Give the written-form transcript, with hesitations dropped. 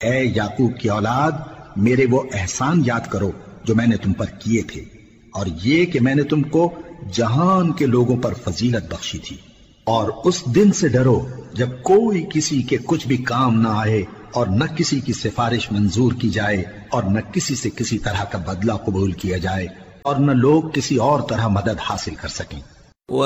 ए याकूब की औलाद, मेरे वो एहसान याद करो जो मैंने तुम पर किए थे, और ये कि मैंने तुमको जहान के लोगों पर फजीलत बख्शी थी। और उस दिन से डरो जब कोई किसी के कुछ भी काम ना आए, और न किसी की सिफारिश मंजूर की जाए, और न किसी से किसी तरह का बदला कबूल किया जाए, और न लोग किसी और तरह मदद हासिल कर सकें।